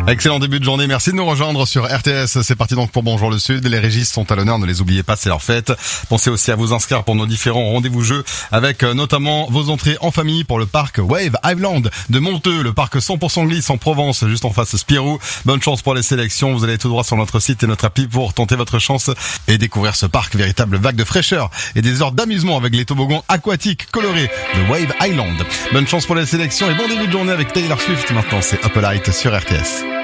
Excellent début de journée, merci de nous rejoindre sur RTS. C'est parti donc pour Bonjour le Sud. Les régistes sont à l'honneur, ne les oubliez pas, c'est leur fête. Pensez aussi à vous inscrire pour nos différents rendez-vous jeux avec notamment vos entrées en famille pour le parc Wave Island de Monteux, le parc 100% glisse en Provence, juste en face Spirou. Bonne chance pour les sélections, vous allez tout droit sur notre site et notre appli pour tenter votre chance et découvrir ce parc, véritable vague de fraîcheur et des heures d'amusement avec les toboggans aquatiques colorés de Wave Island. Bonne chance pour les sélections et bon début de journée avec Taylor Swift. Maintenant c'est Up Light sur RTS.